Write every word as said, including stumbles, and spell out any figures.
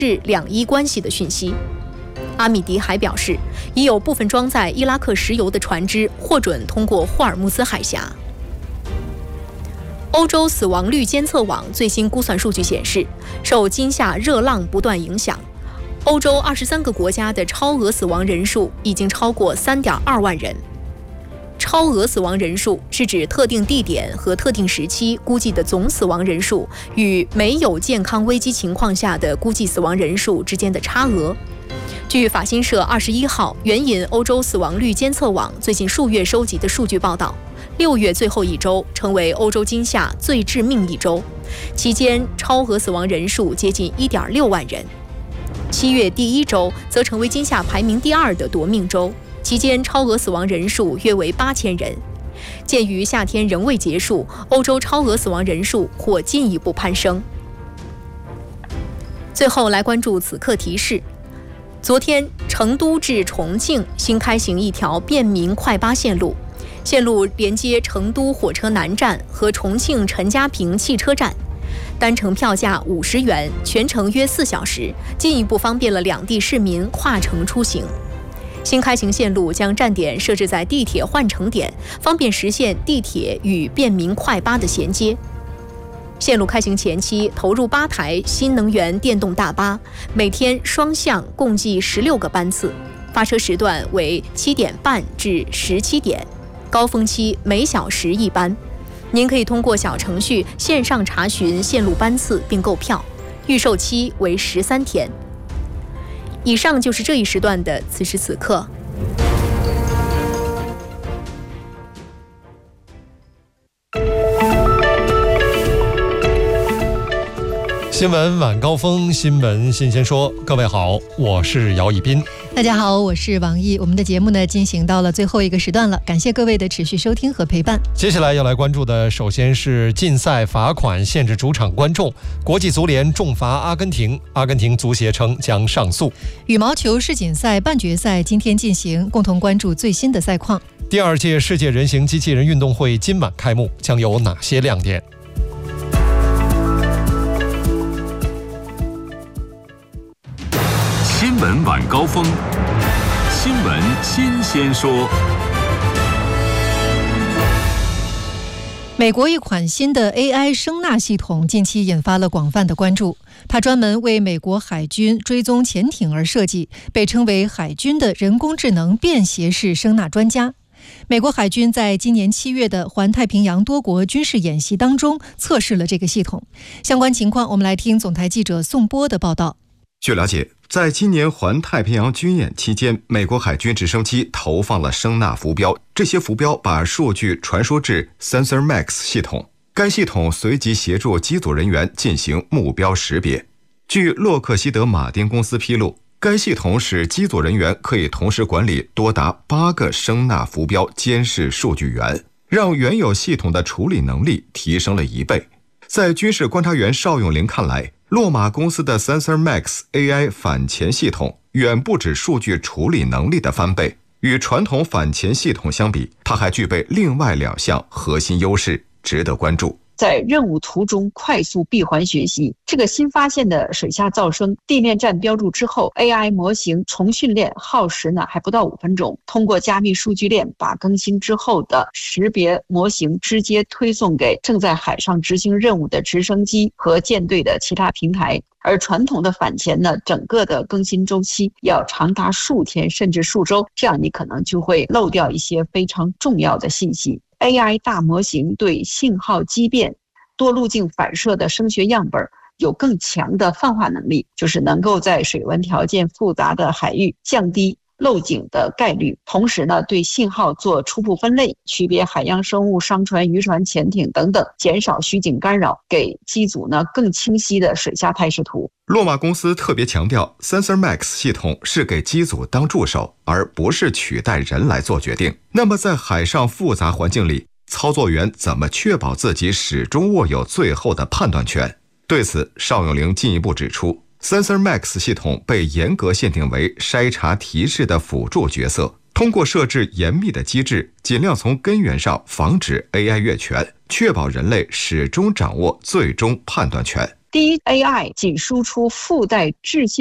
是两伊关系的讯息。阿米迪还表示，已有部分装载伊拉克石油的船只获准通过霍尔木兹海峡。欧洲死亡率监测网最新估算数据显示，受今夏热浪不断影响，欧洲二十三个国家的超额死亡人数已经超过三点二万人。超额死亡人数是指特定地点和特定时期估计的总死亡人数与没有健康危机情况下的估计死亡人数之间的差额。据法新社二十一号援引欧洲死亡率监测网最近数月收集的数据报道，六月最后一周成为欧洲今夏最致命一周，期间超额死亡人数接近 一点六万人。七月第一周则成为今夏排名第二的夺命周，期间超额死亡人数约为八千人。鉴于夏天仍未结束，欧洲超额死亡人数或进一步攀升。最后来关注此刻提示。昨天，成都至重庆新开行一条便民快巴线路，线路连接成都火车南站和重庆陈家坪汽车站，单程票价五十元，全程约四小时，进一步方便了两地市民跨城出行。新开行线路将站点设置在地铁换乘点，方便实现地铁与便民快巴的衔接。线路开行前期投入八台新能源电动大巴，每天双向共计十六个班次，发车时段为七点半至十七点，高峰期每小时一班。您可以通过小程序线上查询线路班次并购票，预售期为十三天。以上就是这一时段的此时此刻。 新闻晚高峰，新闻新鲜说。各位好，我是姚一斌。 大家好，我是王毅。我们的节目呢进行到了最后一个时段了，感谢各位的持续收听和陪伴。 接下来要来关注的，首先是禁赛罚款限制主场观众，国际足联重罚阿根廷，阿根廷足协称将上诉。 羽毛球世锦赛半决赛今天进行，共同关注最新的赛况。 第二届世界人形机器人运动会今晚开幕，将有哪些亮点？ 新闻晚高峰，新闻新鲜说。 美国一款新的 A I 声纳系统近期引发了广泛的关注，它专门为美国海军追踪潜艇而设计，被称为海军的人工智能便携式声纳专家。美国海军在今年七月的环太平洋多国军事演习当中测试了这个系统。相关情况，我们来听总台记者宋波的报道。 据了解，在今年环太平洋军演期间，美国海军直升机投放了声纳浮标，这些浮标把数据传输至 Sensor Max 系统，该系统随即协助机组人员进行目标识别。据洛克希德马丁公司披露，该系统使机组人员可以同时管理多达八个声纳浮标监视数据源，让原有系统的处理能力提升了一倍。在军事观察员邵永林看来，洛马公司的 Sensor Max A I 反潜系统远不止数据处理能力的翻倍，与传统反潜系统相比，它还具备另外两项核心优势，值得关注。 在任务途中快速闭环学习，这个新发现的水下噪声地面站标注之后， A I 模型重训练耗时呢还不到五分钟，通过加密数据链把更新之后的识别模型直接推送给正在海上执行任务的直升机和舰队的其他平台。而传统的反潜呢，整个的更新周期要长达数天甚至数周，这样你可能就会漏掉一些非常重要的信息。A I 大模型对信号畸变、多路径反射的声学样本有更强的泛化能力，就是能够在水文条件复杂的海域降低漏井的概率，同时呢，对信号做初步分类，区别海洋生物、商船、渔船、潜艇等等，减少虚景干扰，给机组呢更清晰的水下态势图。 洛马公司特别强调 Sensor Max 系统是给机组当助手，而不是取代人来做决定。那么在海上复杂环境里，操作员怎么确保自己始终握有最后的判断权？对此，邵永龄进一步指出， Sensor Max 系统被严格限定为筛查提示的辅助角色，通过设置严密的机制，尽量从根源上防止 A I 越权，确保人类始终掌握最终判断权。 第一 ，A I 仅输出附带质信